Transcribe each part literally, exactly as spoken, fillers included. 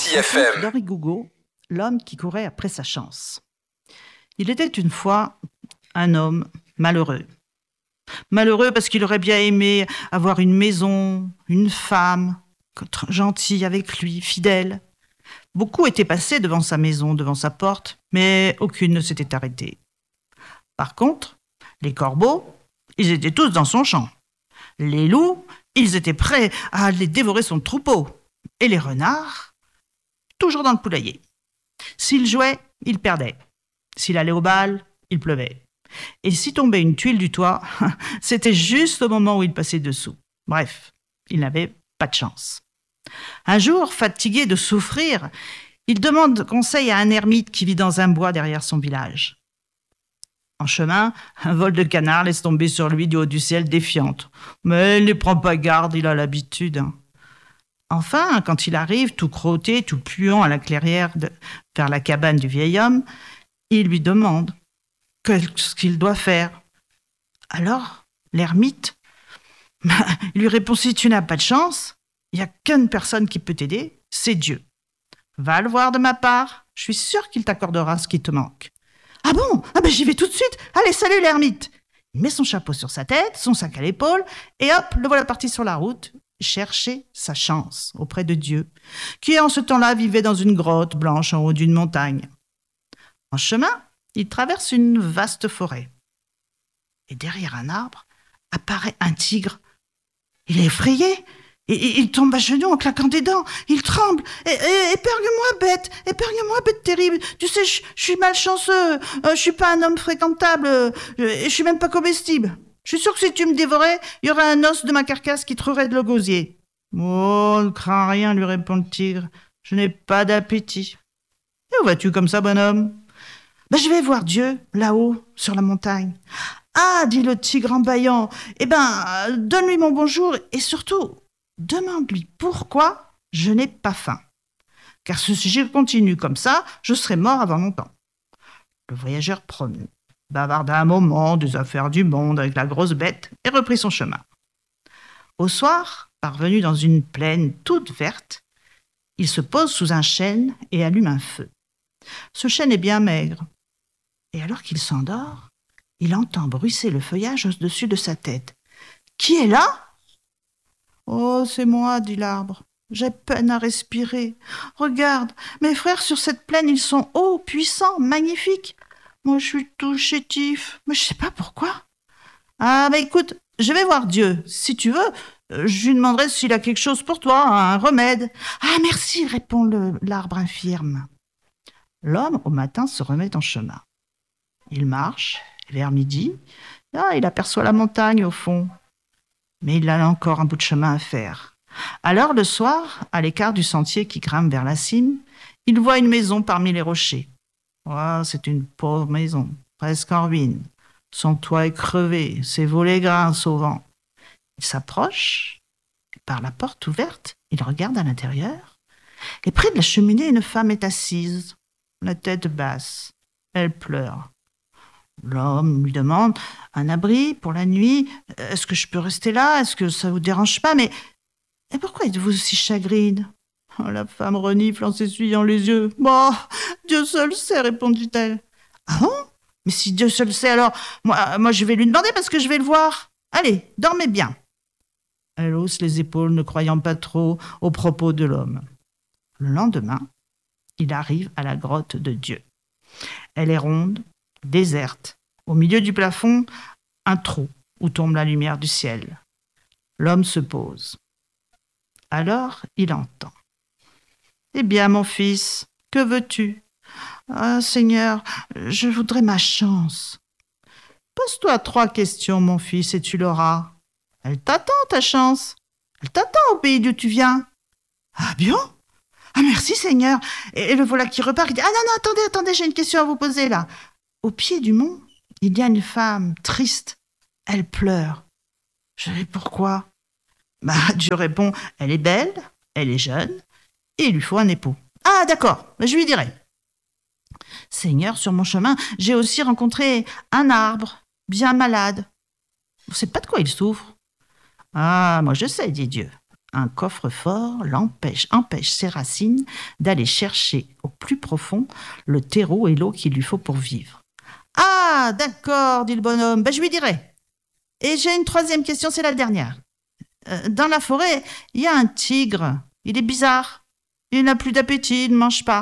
Easy F M. D'Henri Gougaud, l'homme qui courait après sa chance. Il était une fois un homme malheureux. Malheureux parce qu'il aurait bien aimé avoir une maison, une femme, gentille avec lui, fidèle. Beaucoup étaient passés devant sa maison, devant sa porte, mais aucune ne s'était arrêtée. Par contre, les corbeaux, ils étaient tous dans son champ. Les loups, ils étaient prêts à aller dévorer son troupeau. Et les renards, toujours dans le poulailler. S'il jouait, il perdait. S'il allait au bal, il pleuvait. Et si tombait une tuile du toit, c'était juste au moment où il passait dessous. Bref, il n'avait pas de chance. Un jour, fatigué de souffrir, il demande conseil à un ermite qui vit dans un bois derrière son village. En chemin, un vol de canard laisse tomber sur lui du haut du ciel défiante. Mais il ne prend pas garde, il a l'habitude. Enfin, quand il arrive, tout crotté, tout puant à la clairière de, vers la cabane du vieil homme, il lui demande ce qu'il doit faire. Alors, l'ermite il lui répond « Si tu n'as pas de chance, il n'y a qu'une personne qui peut t'aider, c'est Dieu. Va le voir de ma part, je suis sûr qu'il t'accordera ce qui te manque. » « Ah bon ? Ah ben j'y vais tout de suite. Allez, salut l'ermite !» Il met son chapeau sur sa tête, son sac à l'épaule, et hop, le voilà parti sur la route, chercher sa chance auprès de Dieu, qui en ce temps-là vivait dans une grotte blanche en haut d'une montagne. En chemin, il traverse une vaste forêt. Et derrière un arbre apparaît un tigre. Il est effrayé. Et il tombe à genoux en claquant des dents. Il tremble. « Épargne-moi, bête. Épargne-moi, bête terrible. Tu sais, je, je suis malchanceux. Euh, je suis pas un homme fréquentable. Euh, je suis même pas comestible. Je suis sûr que si tu me dévorais, il y aurait un os de ma carcasse qui trouverait de le gosier. »« Oh, ne crains rien, lui répond le tigre. Je n'ai pas d'appétit. »« Et où vas-tu comme ça, bonhomme ?»« Ben, je vais voir Dieu, là-haut, sur la montagne. »« Ah, dit le tigre en bâillant. Eh ben, donne-lui mon bonjour et surtout... demande-lui pourquoi je n'ai pas faim. Car si je continue comme ça, je serai mort avant longtemps. Le voyageur promeut, bavarda un moment des affaires du monde avec la grosse bête et reprit son chemin. Au soir, parvenu dans une plaine toute verte, il se pose sous un chêne et allume un feu. Ce chêne est bien maigre. Et alors qu'il s'endort, il entend bruisser le feuillage au-dessus de sa tête. « Qui est là ?» « Oh, c'est moi, dit l'arbre. J'ai peine à respirer. Regarde, mes frères sur cette plaine, ils sont hauts, puissants, magnifiques. Moi, je suis tout chétif, mais je sais pas pourquoi. Ah, bah écoute, je vais voir Dieu. Si tu veux, je lui demanderai s'il a quelque chose pour toi, un remède. Ah, merci, répond le, l'arbre infirme. L'homme, au matin, se remet en chemin. Il marche, vers midi. Ah, il aperçoit la montagne au fond. Mais il a encore un bout de chemin à faire. Alors, le soir, à l'écart du sentier qui grimpe vers la cime, il voit une maison parmi les rochers. Oh, c'est une pauvre maison, presque en ruine. Son toit est crevé, ses volets grincent au vent. Il s'approche, et par la porte ouverte, il regarde à l'intérieur. Et près de la cheminée, une femme est assise, la tête basse. Elle pleure. L'homme lui demande un abri pour la nuit. « Est-ce que je peux rester là ? Est-ce que ça vous dérange pas ? Mais et pourquoi êtes-vous si chagrine ?» Oh, la femme renifle en s'essuyant les yeux. « Bon, Dieu seul sait, répondit-elle. »« Ah bon ? Mais si Dieu seul sait, alors moi, moi je vais lui demander parce que je vais le voir. Allez, dormez bien. » Elle hausse les épaules, ne croyant pas trop aux propos de l'homme. Le lendemain, il arrive à la grotte de Dieu. Elle est ronde, déserte. Au milieu du plafond, un trou où tombe la lumière du ciel. L'homme se pose. Alors, il entend. « Eh bien, mon fils, que veux-tu ? Ah, Seigneur, je voudrais ma chance. »« Pose-toi trois questions, mon fils, et tu l'auras. Elle t'attend, ta chance. Elle t'attend au pays d'où tu viens. »« Ah bien ? Ah, merci, Seigneur. » Et le voilà qui repart. Il dit « Ah non, non, attendez, attendez, j'ai une question à vous poser, là. » Au pied du mont, il y a une femme triste. Elle pleure. Je dis pourquoi ? Bah, Dieu répond, elle est belle, elle est jeune, et il lui faut un époux. Ah, d'accord, bah, je lui dirai. Seigneur, sur mon chemin, j'ai aussi rencontré un arbre, bien malade. Vous ne savez pas de quoi il souffre ? Ah, moi je sais, dit Dieu. Un coffre-fort l'empêche, empêche ses racines d'aller chercher au plus profond le terreau et l'eau qu'il lui faut pour vivre. « Ah, d'accord, dit le bonhomme, ben, je lui dirai. Et j'ai une troisième question, c'est la dernière. Euh, dans la forêt, il y a un tigre. Il est bizarre. Il n'a plus d'appétit, il ne mange pas. »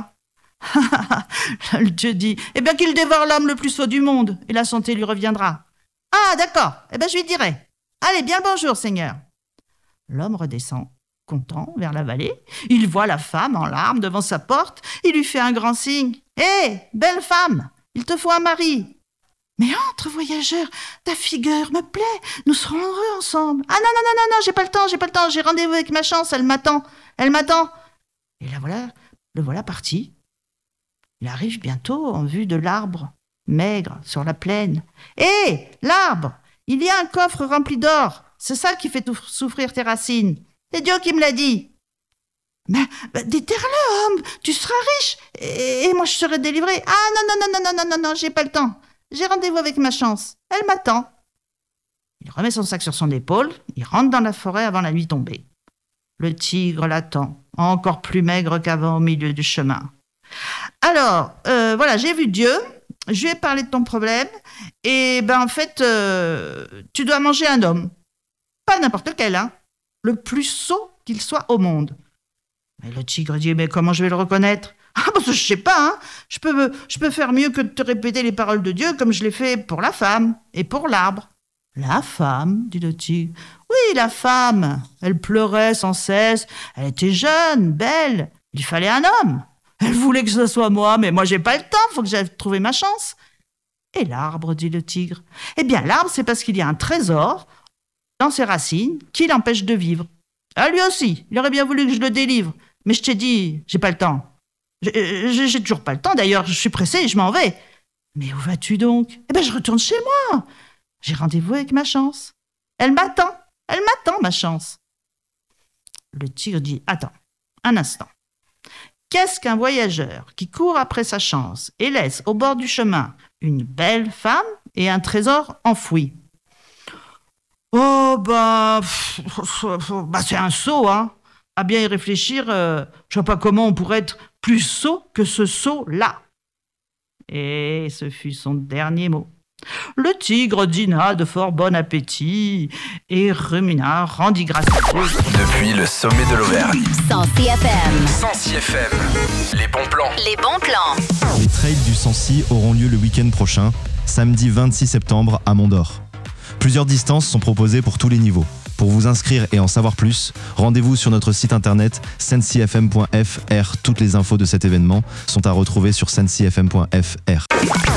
Le dieu dit « Eh bien qu'il dévore l'homme le plus sot du monde, et la santé lui reviendra. »« Ah, d'accord, eh bien je lui dirai. Allez, bien bonjour, Seigneur. » L'homme redescend, content, vers la vallée. Il voit la femme en larmes devant sa porte. Il lui fait un grand signe. « Hé, belle femme, il te faut un mari. »« Mais entre, voyageur, ta figure me plaît. Nous serons heureux ensemble. »« Ah non, non, non, non, non, j'ai pas le temps, j'ai pas le temps. J'ai rendez-vous avec ma chance, elle m'attend, elle m'attend. » Et là, voilà, le voilà parti. Il arrive bientôt en vue de l'arbre, maigre, sur la plaine. « Hé, l'arbre, il y a un coffre rempli d'or. C'est ça qui fait souffrir tes racines. C'est Dieu qui me l'a dit. »« Mais bah, déterre-le, homme, tu seras riche, et, et moi je serai délivré. »« Ah non, non, non, non, non, non, non, non, j'ai pas le temps. J'ai rendez-vous avec ma chance. Elle m'attend. » Il remet son sac sur son épaule, il rentre dans la forêt avant la nuit tombée. Le tigre l'attend, encore plus maigre qu'avant au milieu du chemin. « Alors, euh, voilà, j'ai vu Dieu. Je lui ai parlé de ton problème, et ben en fait, euh, tu dois manger un homme. Pas n'importe lequel, hein. Le plus sot qu'il soit au monde. » Mais le tigre dit « Mais comment je vais le reconnaître ? » ?»« Ah, parce que je sais pas, hein. Je peux, je peux faire mieux que de te répéter les paroles de Dieu comme je l'ai fait pour la femme et pour l'arbre. »« La femme ?» dit le tigre. « Oui, la femme. Elle pleurait sans cesse. Elle était jeune, belle. Il fallait un homme. Elle voulait que ce soit moi, mais moi j'ai pas le temps, faut que j'aille trouver ma chance. »« Et l'arbre ?» dit le tigre. « Eh bien, l'arbre, c'est parce qu'il y a un trésor dans ses racines qui l'empêche de vivre. Ah, lui aussi, il aurait bien voulu que je le délivre, mais je t'ai dit, j'ai pas le temps. J'ai, j'ai toujours pas le temps, d'ailleurs, je suis pressée et je m'en vais. »« Mais où vas-tu donc ? »« Eh bien, je retourne chez moi. J'ai rendez-vous avec ma chance. Elle m'attend, elle m'attend, ma chance. » Le tigre dit, « Attends, un instant. Qu'est-ce qu'un voyageur qui court après sa chance et laisse au bord du chemin une belle femme et un trésor enfoui ? » Oh, bah, bah c'est un sot, hein. À bien y réfléchir, euh, je vois pas comment on pourrait être plus sot que ce sot-là. Et ce fut son dernier mot. Le tigre dîna de fort bon appétit et rumina, rendit grâce à Dieu. Depuis le sommet de l'Auvergne. Sancy F M. Sancy F M. Les bons plans. Les bons plans. Les trails du Sancy auront lieu le week-end prochain, samedi vingt-six septembre à Mont-d'Or. Plusieurs distances sont proposées pour tous les niveaux. Pour vous inscrire et en savoir plus, rendez-vous sur notre site internet sancy f m point f r. Toutes les infos de cet événement sont à retrouver sur sancy f m point f r.